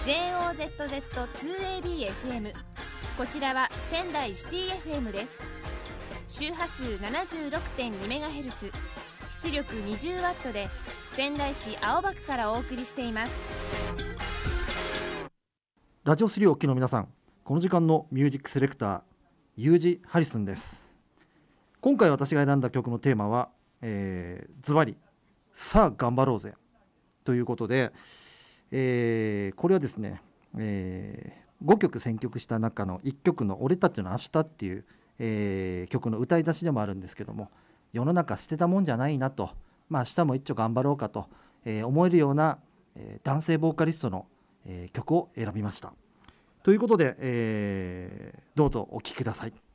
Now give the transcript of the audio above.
JOZZ2ABFM、 こちらは仙台シティ FM です。周波数 76.2MHz、 出力 20W で仙台市青葉区からお送りしています。 ラジオ3をお聞きの皆さん、この時間のミュージックセレクター、ユージ・ハリスンです。今回私が選んだ曲のテーマは、ズバリさあ頑張ろうぜということで、これはですね、5曲選曲した中の1曲の俺たちの明日っていう、曲の歌い出しでもあるんですけども、世の中捨てたもんじゃないなと、明日も一丁頑張ろうかと、思えるような、男性ボーカリストの、曲を選びましたということで、どうぞお聴きください。